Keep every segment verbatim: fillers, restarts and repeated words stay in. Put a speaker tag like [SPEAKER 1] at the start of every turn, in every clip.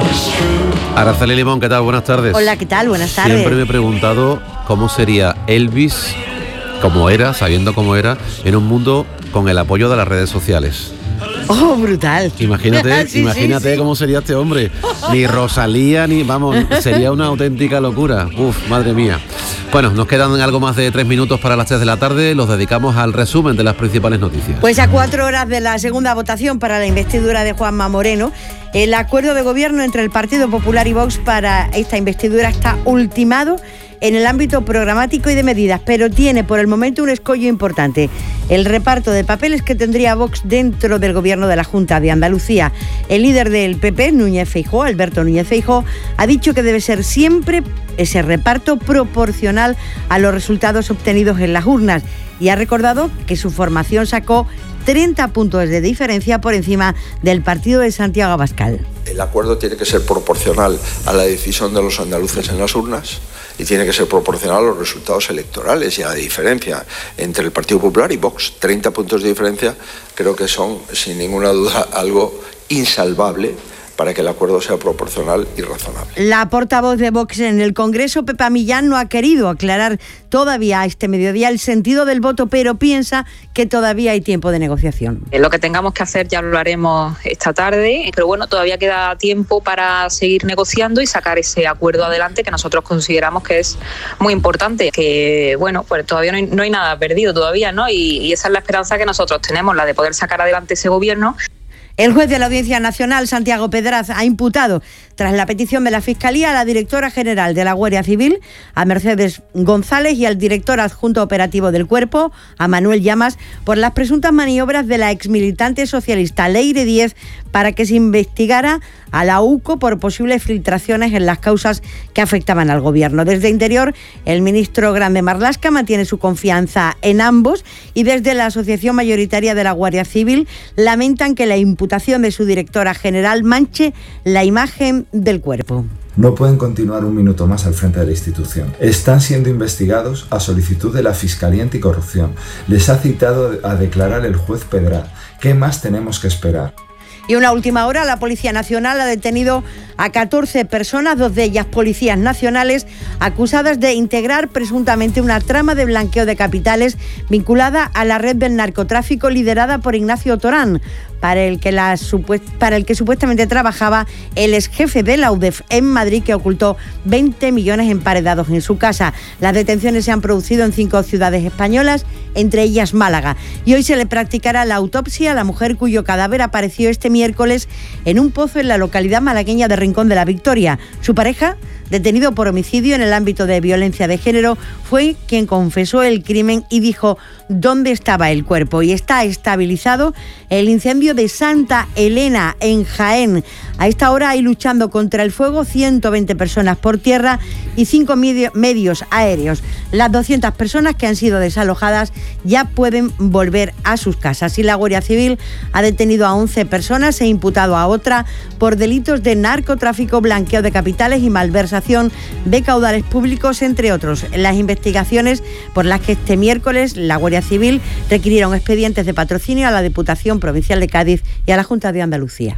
[SPEAKER 1] Araceli Limón, ¿qué tal? Buenas tardes.
[SPEAKER 2] Hola, ¿qué tal? Buenas tardes.
[SPEAKER 1] Siempre me he preguntado cómo sería Elvis, como era, sabiendo cómo era, en un mundo con el apoyo de las redes sociales.
[SPEAKER 2] Oh, brutal.
[SPEAKER 1] Imagínate,
[SPEAKER 2] sí,
[SPEAKER 1] imagínate
[SPEAKER 2] sí, sí.
[SPEAKER 1] cómo sería este hombre. Ni Rosalía, ni, vamos, sería una auténtica locura. Uf, madre mía. Bueno, nos quedan algo más de tres minutos para las tres de la tarde. Los dedicamos al resumen de las principales noticias.
[SPEAKER 2] Pues a cuatro horas de la segunda votación para la investidura de Juanma Moreno, el acuerdo de gobierno entre el Partido Popular y Vox para esta investidura está ultimado en el ámbito programático y de medidas, pero tiene por el momento un escollo importante: el reparto de papeles que tendría Vox dentro del gobierno de la Junta de Andalucía. El líder del P P, Núñez Feijóo, Alberto Núñez Feijóo, ha dicho que debe ser siempre ese reparto proporcional a los resultados obtenidos en las urnas, y ha recordado que su formación sacó treinta puntos de diferencia por encima del partido de Santiago Abascal.
[SPEAKER 3] El acuerdo tiene que ser proporcional a la decisión de los andaluces en las urnas y tiene que ser proporcional a los resultados electorales y a la diferencia entre el Partido Popular y Vox. treinta puntos de diferencia creo que son, sin ninguna duda, algo insalvable para que el acuerdo sea proporcional y razonable.
[SPEAKER 2] La portavoz de Vox en el Congreso, Pepa Millán, no ha querido aclarar todavía a este mediodía el sentido del voto, pero piensa que todavía hay tiempo de negociación.
[SPEAKER 4] Lo que tengamos que hacer ya lo haremos esta tarde, pero bueno, todavía queda tiempo para seguir negociando y sacar ese acuerdo adelante que nosotros consideramos que es muy importante, que bueno, pues todavía no hay, no hay nada perdido todavía, ¿no? Y, y esa es la esperanza que nosotros tenemos, la de poder sacar adelante ese gobierno.
[SPEAKER 2] El juez de la Audiencia Nacional, Santiago Pedraz, ha imputado, tras la petición de la Fiscalía, a la directora general de la Guardia Civil, a Mercedes González, y al director adjunto operativo del Cuerpo, a Manuel Llamas, por las presuntas maniobras de la exmilitante socialista Leire Díez para que se investigara a la U C O por posibles filtraciones en las causas que afectaban al gobierno. Desde Interior, el ministro Grande Marlaska mantiene su confianza en ambos, y desde la Asociación Mayoritaria de la Guardia Civil lamentan que la imputación de su directora general manche la imagen del Cuerpo.
[SPEAKER 5] No pueden continuar un minuto más al frente de la institución. Están siendo investigados a solicitud de la Fiscalía Anticorrupción. Les ha citado a declarar el juez Pedraz. ¿Qué más tenemos que esperar?
[SPEAKER 2] Y una última hora, la Policía Nacional ha detenido a catorce personas, dos de ellas policías nacionales, acusadas de integrar presuntamente una trama de blanqueo de capitales vinculada a la red del narcotráfico liderada por Ignacio Torán, para el que, la, para el que supuestamente trabajaba el ex jefe de la U D E F en Madrid, que ocultó veinte millones emparedados en su casa. Las detenciones se han producido en cinco ciudades españolas, entre ellas Málaga. Y hoy se le practicará la autopsia a la mujer cuyo cadáver apareció este miércoles en un pozo en la localidad malagueña de Rincón de la Victoria. Su pareja, detenido por homicidio en el ámbito de violencia de género, fue quien confesó el crimen y dijo dónde estaba el cuerpo. Y está estabilizado el incendio de Santa Elena, en Jaén. A esta hora hay luchando contra el fuego ciento veinte personas por tierra y cinco medio, medios aéreos. Las doscientas personas que han sido desalojadas ya pueden volver a sus casas. Y la Guardia Civil ha detenido a once personas e imputado a otra por delitos de narcotráfico, blanqueo de capitales y malversación de caudales públicos, entre otros. Las investigaciones por las que este miércoles la Guardia Civil requirieron expedientes de patrocinio a la Diputación Provincial de Cádiz y a la Junta de Andalucía.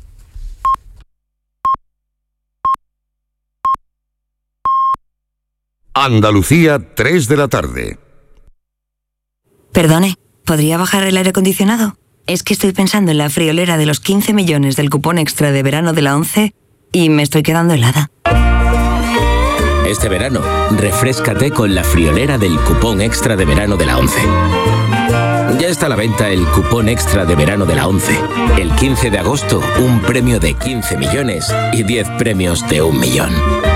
[SPEAKER 6] Andalucía, tres de la tarde.
[SPEAKER 7] Perdone, ¿podría bajar el aire acondicionado? Es que estoy pensando en la friolera de los quince millones del cupón extra de verano de la ONCE y me estoy quedando helada.
[SPEAKER 8] Este verano, refréscate con la friolera del cupón extra de verano de la ONCE. Ya está a la venta el cupón extra de verano de la ONCE. El quince de agosto, un premio de quince millones y diez premios de un millón.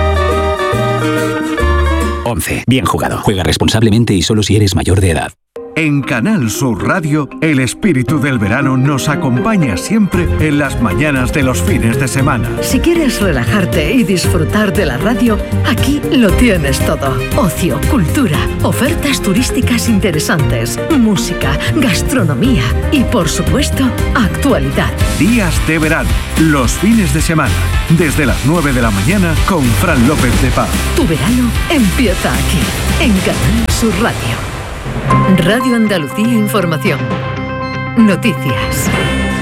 [SPEAKER 9] ONCE. Bien jugado. Juega responsablemente y solo si eres mayor de edad.
[SPEAKER 10] En Canal Sur Radio, el espíritu del verano nos acompaña siempre en las mañanas de los fines de semana.
[SPEAKER 11] Si quieres relajarte y disfrutar de la radio, aquí lo tienes todo. Ocio, cultura, ofertas turísticas interesantes, música, gastronomía y, por supuesto, actualidad.
[SPEAKER 10] Días de verano, los fines de semana, desde las nueve de la mañana con Fran López de Paz.
[SPEAKER 11] Tu verano empieza aquí, en Canal Sur Radio. Radio Andalucía Información. Noticias.